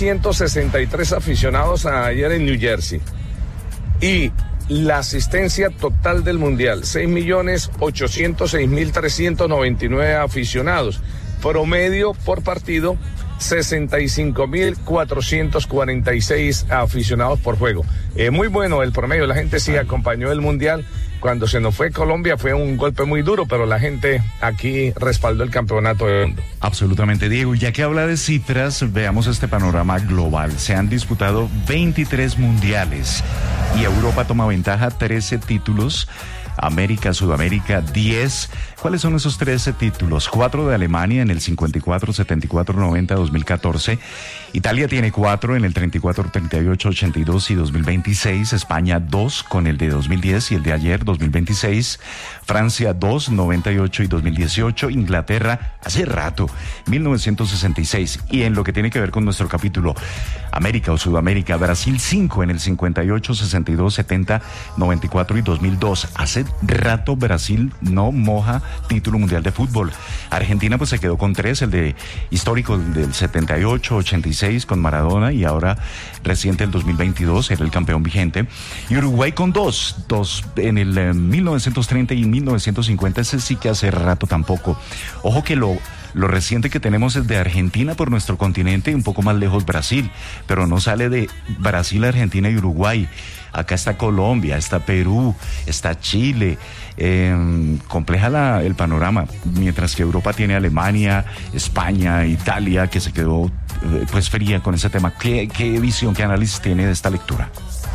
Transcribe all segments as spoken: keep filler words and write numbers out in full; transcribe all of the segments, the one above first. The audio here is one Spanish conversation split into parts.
ciento sesenta y tres aficionados ayer en New Jersey. Y la asistencia total del Mundial, seis millones ochocientos seis mil trescientos noventa y nueve aficionados. Promedio por partido, sesenta y cinco mil cuatrocientos cuarenta y seis aficionados por juego. Eh, muy bueno el promedio, la gente sí acompañó el Mundial. Cuando se nos fue Colombia fue un golpe muy duro, pero la gente aquí respaldó el campeonato del mundo. Absolutamente, Diego. Y ya que habla de cifras, veamos este panorama global. Se han disputado veintitrés mundiales y Europa toma ventaja, trece títulos. América, Sudamérica, diez. ¿Cuáles son esos trece títulos? Cuatro de Alemania en el cincuenta y cuatro, setenta y cuatro, noventa, dos mil catorce. Italia tiene cuatro en el treinta y cuatro, treinta y ocho, ochenta y dos y dos mil veintiséis. España dos con el de dos mil diez y el de ayer, dos mil veintiséis. Francia dos, noventa y ocho y dos mil dieciocho. Inglaterra hace rato, mil novecientos sesenta y seis. Y en lo que tiene que ver con nuestro capítulo, América o Sudamérica, Brasil cinco en el cincuenta y ocho, sesenta y dos, setenta, noventa y cuatro y dos mil dos. Hace rato Brasil no moja título mundial de fútbol. Argentina pues se quedó con tres, el de histórico del setenta y ocho, ochenta y seis con Maradona y ahora reciente el dos mil veintidós, era el campeón vigente. Y Uruguay con dos, dos en el eh, mil novecientos treinta y mil novecientos cincuenta, ese sí que hace rato tampoco. Ojo que lo Lo reciente que tenemos es de Argentina por nuestro continente y un poco más lejos Brasil, pero no sale de Brasil, Argentina y Uruguay. Acá está Colombia, está Perú, está Chile. Eh, compleja la, el panorama, mientras que Europa tiene Alemania, España, Italia, que se quedó eh, pues fría con ese tema. ¿Qué, qué visión, qué análisis tiene de esta lectura?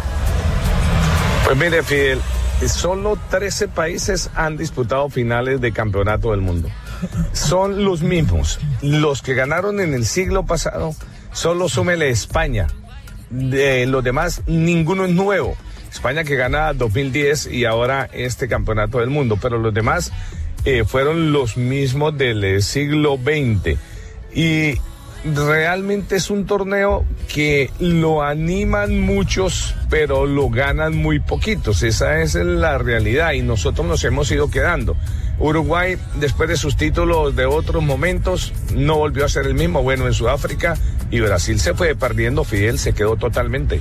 Pues mire, Fidel, solo trece países han disputado finales de campeonato del mundo. Son los mismos, los que ganaron en el siglo pasado, solo súmele España. De los demás, ninguno es nuevo. España que gana dos mil diez y ahora este campeonato del mundo, pero los demás eh, fueron los mismos del eh, siglo veinte. Y realmente es un torneo que lo animan muchos, pero lo ganan muy poquitos. Esa es la realidad y nosotros nos hemos ido quedando. Uruguay, después de sus títulos de otros momentos, no volvió a ser el mismo. Bueno, en Sudáfrica, y Brasil se fue perdiendo, Fidel se quedó totalmente.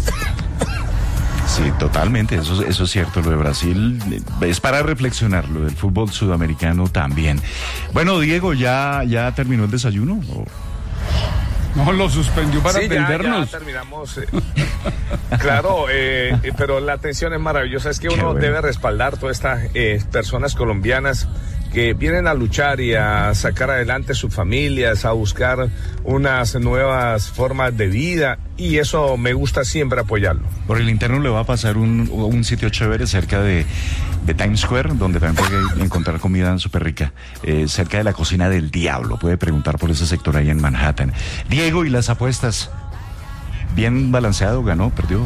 Sí, totalmente, eso, eso es cierto, lo de Brasil es para reflexionar, lo del fútbol sudamericano también. Bueno, Diego, ¿ya, ya terminó el desayuno? ¿O? No, lo suspendió para sí, atendernos. Ya, ya terminamos. Eh. Claro, eh, eh, pero la atención es maravillosa. Es que uno bueno. debe respaldar todas estas eh, personas colombianas que vienen a luchar y a sacar adelante sus familias, a buscar unas nuevas formas de vida, y eso me gusta siempre apoyarlo. Por el interno le va a pasar un, un sitio chévere cerca de, de Times Square, donde también puede encontrar comida súper rica, eh, cerca de la Cocina del Diablo. Puede preguntar por ese sector ahí en Manhattan. Diego, ¿y las apuestas? ¿Bien balanceado? ¿Ganó? ¿Perdió?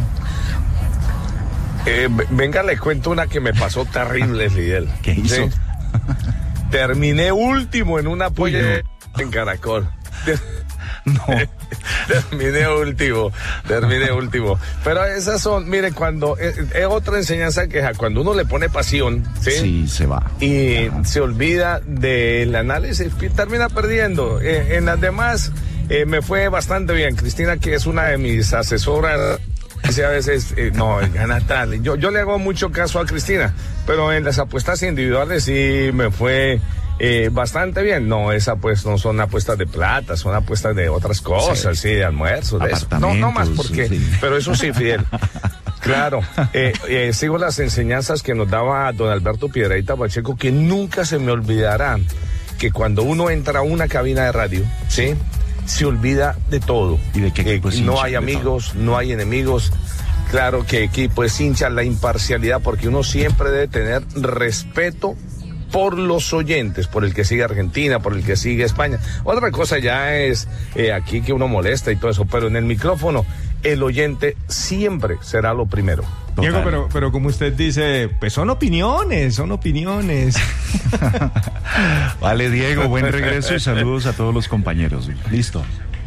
Eh, venga, le cuento una que me pasó terrible, Fidel. ¿Qué hizo? ¿Sí? Terminé último en una apoyo no. en Caracol. No. terminé último, terminé último. Pero esas son, mire, cuando es, es otra enseñanza que cuando uno le pone pasión, ¿sí? Sí, se va. Y Ajá. se olvida del análisis, termina perdiendo. Eh, en las demás eh, me fue bastante bien. Cristina, que es una de mis asesoras, dice a veces, eh, no, gana tal. Yo, yo le hago mucho caso a Cristina, pero en las apuestas individuales sí me fue eh, bastante bien. No, esas pues no son apuestas de plata, son apuestas de otras cosas, sí, sí de almuerzos, de eso. No, no más porque, sí. Pero eso sí, Fidel. Claro, eh, eh, sigo las enseñanzas que nos daba don Alberto Piedrahita Pacheco, que nunca se me olvidará que cuando uno entra a una cabina de radio, ¿sí? Se olvida de todo. ¿Y de qué equipo es hincha? No hay amigos, no hay enemigos. Claro que equipo es hincha, la imparcialidad, porque uno siempre debe tener respeto por los oyentes, por el que sigue Argentina, por el que sigue España. Otra cosa ya es eh, aquí que uno molesta y todo eso, pero en el micrófono el oyente siempre será lo primero. Total. Diego, pero, pero como usted dice, pues son opiniones, son opiniones. Vale, Diego, buen regreso y saludos a todos los compañeros. Listo.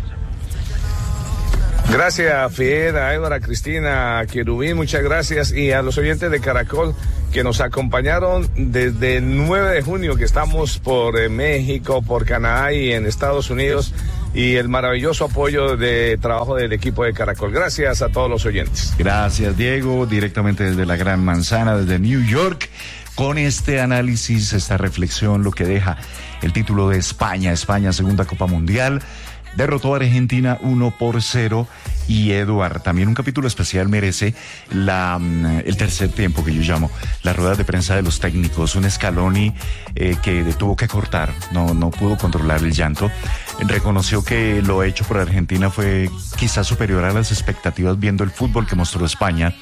Gracias, Fidel, a Edward, a Cristina, a Querubín, muchas gracias, y a los oyentes de Caracol que nos acompañaron desde el nueve de junio, que estamos por eh, México, por Canadá y en Estados Unidos. y el maravilloso apoyo de trabajo del equipo de Caracol. Gracias a todos los oyentes. Gracias, Diego, directamente desde la Gran Manzana, desde New York, con este análisis, esta reflexión, lo que deja el título de España. España, segunda Copa Mundial, derrotó a Argentina uno por cero. Y Eduard, también un capítulo especial merece la, el tercer tiempo, que yo llamo las ruedas de prensa de los técnicos. Un Scaloni eh, que tuvo que cortar, no, no pudo controlar el llanto. Reconoció que lo hecho por Argentina fue quizás superior a las expectativas viendo el fútbol que mostró España.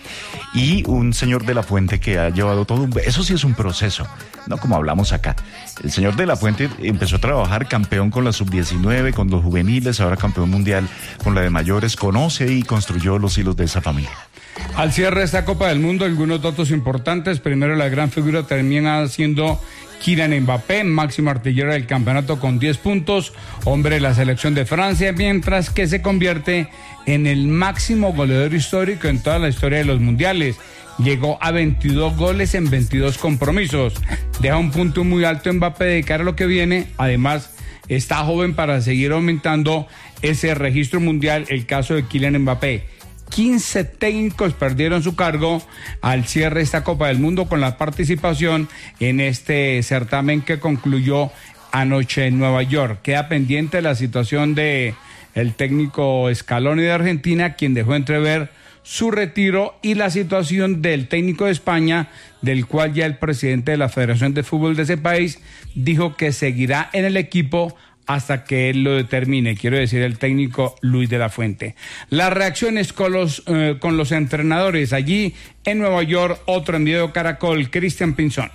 Y un señor de la Fuente que ha llevado todo un... Eso sí es un proceso, no como hablamos acá. El señor de la Fuente empezó a trabajar campeón con la sub diecinueve, con los juveniles, ahora campeón mundial con la de mayores, conoce y construyó los hilos de esa familia. Al cierre de esta Copa del Mundo, algunos datos importantes. Primero, la gran figura termina siendo Kylian Mbappé, máximo artillero del campeonato con diez puntos, hombre de la selección de Francia, mientras que se convierte en el máximo goleador histórico en toda la historia de los mundiales. Llegó a veintidós goles en veintidós compromisos. Deja un punto muy alto Mbappé de cara a lo que viene. Además, está joven para seguir aumentando ese registro mundial. El caso de Kylian Mbappé. quince técnicos perdieron su cargo al cierre de esta Copa del Mundo con la participación en este certamen que concluyó anoche en Nueva York. Queda pendiente la situación de el técnico Scaloni de Argentina, quien dejó entrever su retiro, y la situación del técnico de España, del cual ya el presidente de la Federación de Fútbol de ese país dijo que seguirá en el equipo hasta que él lo determine, quiero decir el técnico Luis de la Fuente. Las reacciones con los, eh, con los entrenadores allí en Nueva York, otro enviado Caracol, Cristian Pinzón.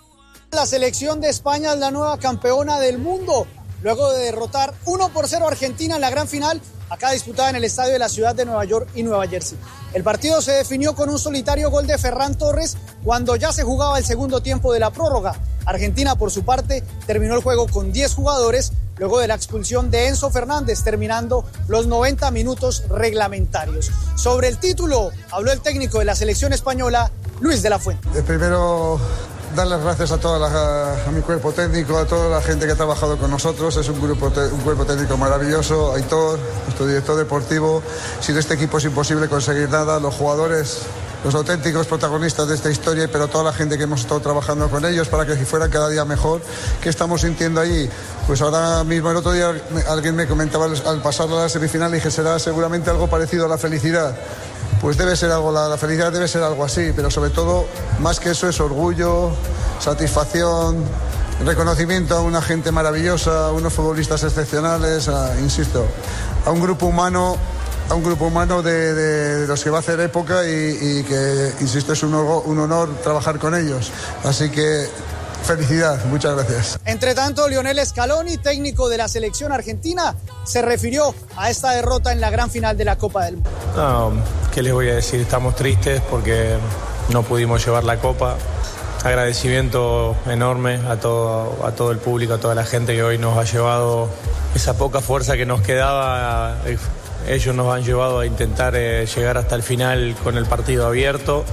La selección de España es la nueva campeona del mundo, luego de derrotar uno por cero a Argentina en la gran final, acá disputada en el estadio de la ciudad de Nueva York y Nueva Jersey. El partido se definió con un solitario gol de Ferran Torres cuando ya se jugaba el segundo tiempo de la prórroga. Argentina, por su parte, terminó el juego con diez jugadores, luego de la expulsión de Enzo Fernández, terminando los noventa minutos reglamentarios. Sobre el título, habló el técnico de la selección española, Luis de la Fuente. De primero, dar las gracias a, toda la, a mi cuerpo técnico, a toda la gente que ha trabajado con nosotros. Es un, grupo, un cuerpo técnico maravilloso. Aitor, nuestro director deportivo. Sin este equipo es imposible conseguir nada. Los jugadores, los auténticos protagonistas de esta historia, pero toda la gente que hemos estado trabajando con ellos para que fuera cada día mejor. ¿Qué estamos sintiendo ahí? Pues ahora mismo, el otro día alguien me comentaba al pasar a la semifinal, y dije, será seguramente algo parecido a la felicidad. Pues debe ser algo, la, la felicidad debe ser algo así, pero sobre todo, más que eso, es orgullo, satisfacción, reconocimiento a una gente maravillosa, a unos futbolistas excepcionales, a, insisto, a un grupo humano, a un grupo humano de, de, de los que va a hacer época, y, y que, insisto, es un, un honor trabajar con ellos. Así que felicidad, muchas gracias. Entre tanto, Lionel Scaloni, técnico de la selección argentina, se refirió a esta derrota en la gran final de la Copa del Mundo. No, ¿qué les voy a decir? Estamos tristes porque no pudimos llevar la Copa. Agradecimiento enorme a todo, a todo el público, a toda la gente que hoy nos ha llevado esa poca fuerza que nos quedaba. Ellos nos han llevado a intentar eh, llegar hasta el final con el partido abierto,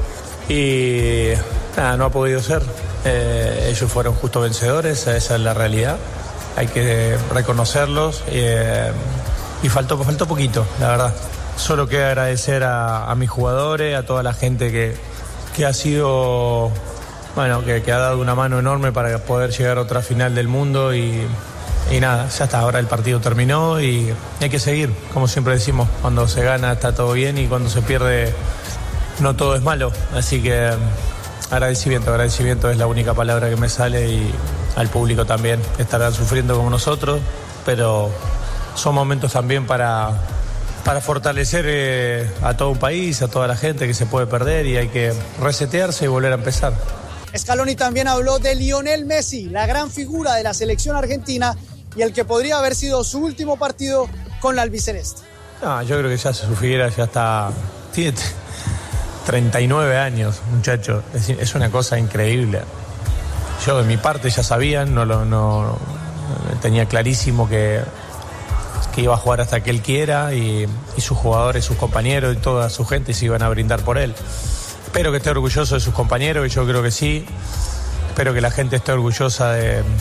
y nada, no ha podido ser. Eh, ellos fueron justos vencedores, esa es la realidad, hay que reconocerlos, eh, y faltó, faltó poquito, la verdad. Solo queda agradecer a, a mis jugadores, a toda la gente que, que ha sido, bueno, que, que ha dado una mano enorme para poder llegar a otra final del mundo, y, y nada, ya está, ahora el partido terminó y hay que seguir, como siempre decimos, cuando se gana está todo bien y cuando se pierde no todo es malo, así que agradecimiento, agradecimiento es la única palabra que me sale, y al público también. Estarán sufriendo como nosotros, pero son momentos también para, para fortalecer eh, a todo un país, a toda la gente que se puede perder, y hay que resetearse y volver a empezar. Scaloni también habló de Lionel Messi, la gran figura de la selección argentina y el que podría haber sido su último partido con la albiceleste. No, yo creo que ya su figura ya está... Tiene treinta y nueve años, muchacho, es, es una cosa increíble. Yo de mi parte ya sabían, no lo no, tenía clarísimo que, que iba a jugar hasta que él quiera, y, y sus jugadores, sus compañeros y toda su gente se iban a brindar por él. Espero que esté orgulloso de sus compañeros, y yo creo que sí. Espero que la gente esté orgullosa de,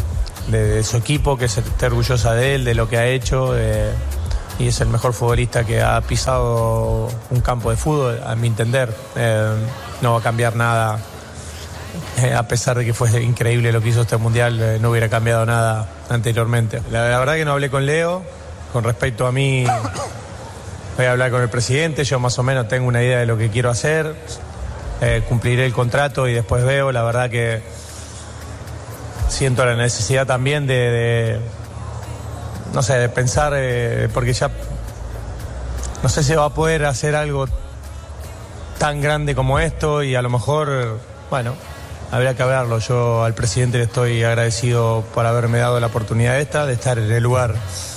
de, de su equipo, que se esté orgullosa de él, de lo que ha hecho. Eh, y es el mejor futbolista que ha pisado un campo de fútbol, a mi entender. Eh, no va a cambiar nada, eh, a pesar de que fue increíble lo que hizo este Mundial, eh, no hubiera cambiado nada anteriormente. La, la verdad que no hablé con Leo, con respecto a mí voy a hablar con el presidente, yo más o menos tengo una idea de lo que quiero hacer, eh, cumpliré el contrato y después veo. La verdad que siento la necesidad también de... de no sé, de pensar, eh, porque ya no sé si va a poder hacer algo tan grande como esto y a lo mejor, bueno, habría que hablarlo. Yo al presidente le estoy agradecido por haberme dado la oportunidad esta, de estar en el lugar